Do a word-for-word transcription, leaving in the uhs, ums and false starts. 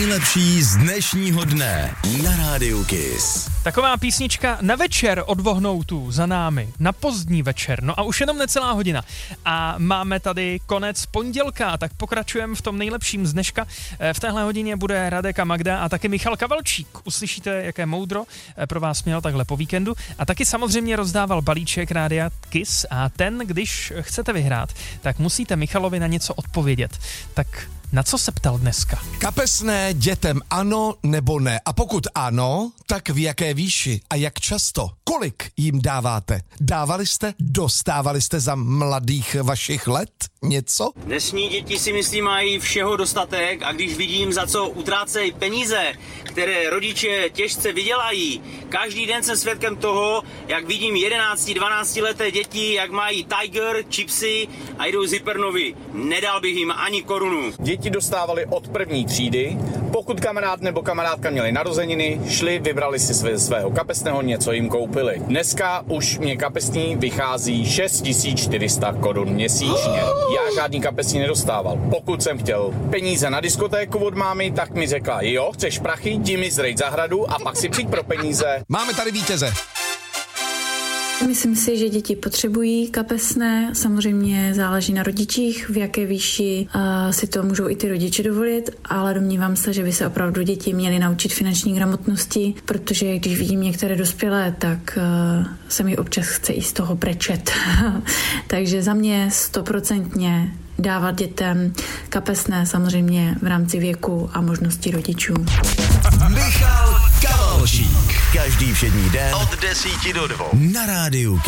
nejlepší z dnešního dne na Rádiu Kiss. Taková písnička na večer od Vohnoutů za námi, na pozdní večer, no a už jenom necelá hodina. A máme tady konec pondělka, tak pokračujeme v tom nejlepším z dneška. V téhle hodině bude Radek a Magda a taky Michal Kavalčík. Uslyšíte, jaké moudro pro vás měl takhle po víkendu. A taky samozřejmě rozdával balíček Rádia Kiss a ten, když chcete vyhrát, tak musíte Michalovi na něco odpovědět. Tak na co se ptal dneska? Kapesné dětem ano nebo ne? A pokud ano, tak v jaké výši a jak často? Kolik jim dáváte? Dávali jste? Dostávali jste za mladých vašich let něco? Dnešní děti si myslím mají všeho dostatek a když vidím, za co utrácejí peníze, které rodiče těžce vydělají, každý den jsem svědkem toho, jak vidím jedenáct dvanáct leté děti, jak mají Tiger, chipsy a jdou z Hypernovy. Nedal bych jim ani korunu. Děti dostávali od první třídy, pokud kamarád nebo kamarádka měli narozeniny, šli, vybrali si své, svého kapesného, něco jim koupili. Dneska už mě kapesní vychází šest tisíc čtyři sta korun měsíčně. Já žádný kapesní nedostával. Pokud jsem chtěl peníze na diskotéku od mámy, tak mi řekla, jo, chceš prachy, jdi mi zrejt zahradu a pak si přijď pro peníze. Máme tady vítěze. Myslím si, že děti potřebují kapesné, samozřejmě záleží na rodičích, v jaké výši uh, si to můžou i ty rodiče dovolit, ale domnívám se, že by se opravdu děti měly naučit finanční gramotnosti, protože když vidím některé dospělé, tak uh, se mi občas chce i z toho brečet. Takže za mě stoprocentně dávat dětem kapesné, samozřejmě v rámci věku a možností rodičů. Michal Kavalčík. Každý všední den od desíti do dvou na Rádiu